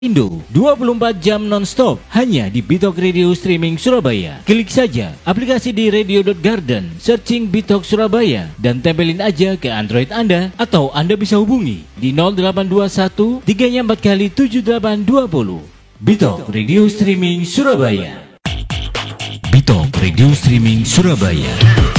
Indo 24 jam non-stop hanya di Bitok Radio Streaming Surabaya. Klik saja aplikasi di radio.garden, searching Bitok Surabaya dan tempelin aja ke Android Anda, atau Anda bisa hubungi di 0821 3 4 kali 7820. Bitok Radio Streaming Surabaya. Bitok Radio Streaming Surabaya.